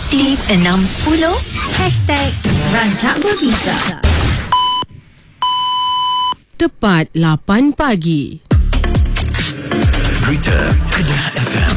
Aktif 610 #Rancak Berbisa. Tepat 8 pagi. Berita Kedah FM.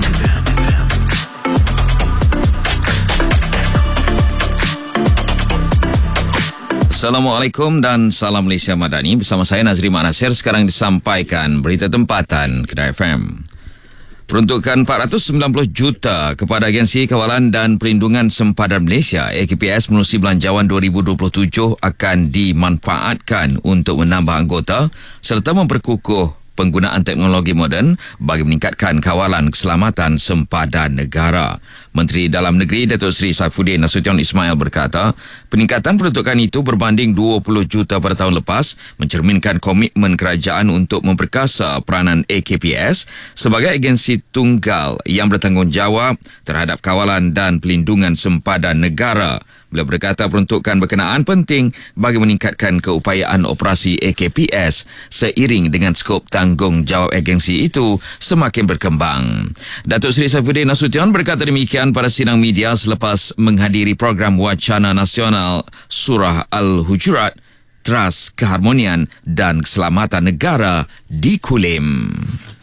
Assalamualaikum dan salam Malaysia Madani. Bersama saya Nazri Mak Nasir. Sekarang disampaikan berita tempatan Kedah FM. Peruntukan 490 juta kepada Agensi Kawalan dan Perlindungan Sempadan Malaysia AKPS menerusi belanjawan 2027 akan dimanfaatkan untuk menambah anggota serta memperkukuh penggunaan teknologi moden bagi meningkatkan kawalan keselamatan sempadan negara. Menteri Dalam Negeri Datuk Seri Saifuddin Nasution Ismail berkata, peningkatan peruntukan itu berbanding 20 juta pada tahun lepas mencerminkan komitmen kerajaan untuk memperkasa peranan AKPS sebagai agensi tunggal yang bertanggungjawab terhadap kawalan dan pelindungan sempadan negara. Beliau berkata peruntukan berkenaan penting bagi meningkatkan keupayaan operasi AKPS seiring dengan skop tanggungjawab agensi itu semakin berkembang. Datuk Seri Saifuddin Nasution berkata demikian pada sidang media selepas menghadiri program Wacana Nasional Surah Al-Hujurat, Teras Keharmonian dan Keselamatan Negara di Kulim.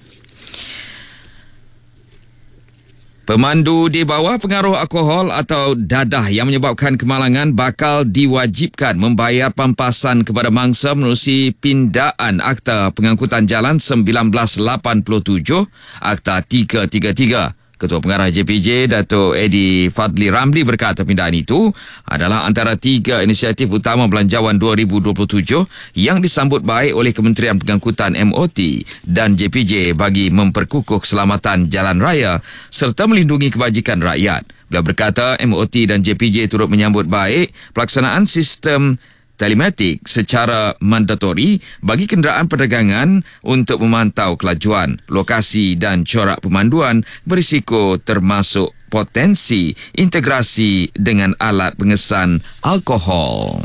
Pemandu di bawah pengaruh alkohol atau dadah yang menyebabkan kemalangan bakal diwajibkan membayar pampasan kepada mangsa menerusi pindaan Akta Pengangkutan Jalan 1987, Akta 333. Ketua Pengarah JPJ, Dato' Eddie Fadli Ramli berkata pindaan itu adalah antara 3 inisiatif utama belanjawan 2027 yang disambut baik oleh Kementerian Pengangkutan MOT dan JPJ bagi memperkukuh keselamatan jalan raya serta melindungi kebajikan rakyat. Beliau berkata MOT dan JPJ turut menyambut baik pelaksanaan sistem telematik secara mandatori bagi kenderaan perdagangan untuk memantau kelajuan, lokasi dan corak pemanduan berisiko termasuk potensi integrasi dengan alat pengesan alkohol.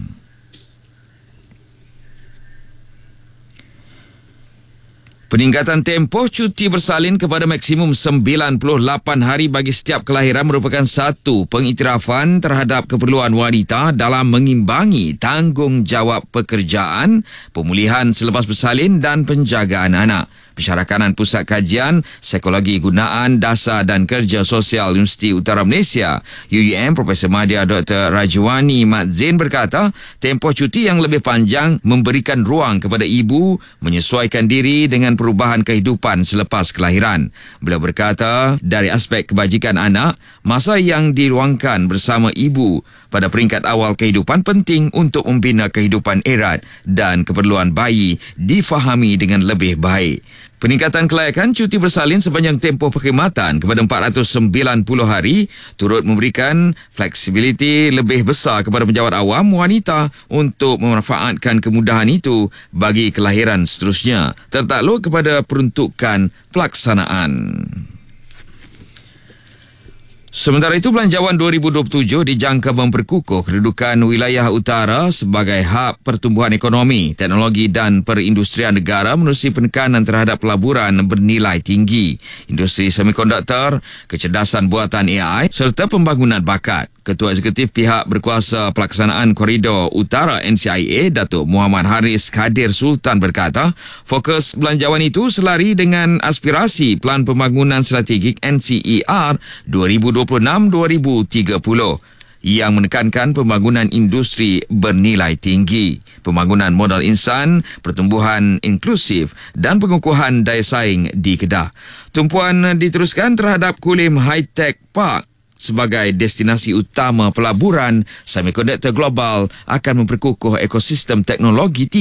Peningkatan tempoh cuti bersalin kepada maksimum 98 hari bagi setiap kelahiran merupakan satu pengiktirafan terhadap keperluan wanita dalam mengimbangi tanggungjawab pekerjaan, pemulihan selepas bersalin dan penjagaan anak. Pensyarakanan Pusat Kajian Psikologi Gunaan Dasar dan Kerja Sosial Universiti Utara Malaysia UUM Profesor Madya Dr. Rajwani Mat Zain berkata, tempoh cuti yang lebih panjang memberikan ruang kepada ibu menyesuaikan diri dengan perubahan kehidupan selepas kelahiran. Beliau berkata, dari aspek kebajikan anak, masa yang diruangkan bersama ibu pada peringkat awal kehidupan penting untuk membina kehidupan erat dan keperluan bayi difahami dengan lebih baik. Peningkatan kelayakan cuti bersalin sepanjang tempoh perkhidmatan kepada 490 hari turut memberikan fleksibiliti lebih besar kepada penjawat awam wanita untuk memanfaatkan kemudahan itu bagi kelahiran seterusnya, tertakluk kepada peruntukan pelaksanaan. Sementara itu, belanjawan 2027 dijangka memperkukuh kedudukan wilayah utara sebagai hub pertumbuhan ekonomi, teknologi dan perindustrian negara menerusi penekanan terhadap pelaburan bernilai tinggi, industri semikonduktor, kecerdasan buatan AI serta pembangunan bakat. Ketua Eksekutif Pihak Berkuasa Pelaksanaan Koridor Utara NCIA, Datuk Muhammad Haris Kadir Sultan berkata, fokus belanjawan itu selari dengan aspirasi Pelan Pembangunan Strategik NCER 2026-2030 yang menekankan pembangunan industri bernilai tinggi, pembangunan modal insan, pertumbuhan inklusif dan pengukuhan daya saing di Kedah. Tumpuan diteruskan terhadap Kulim High Tech Park sebagai destinasi utama pelaburan semikonduktor global akan memperkukuh ekosistem teknologi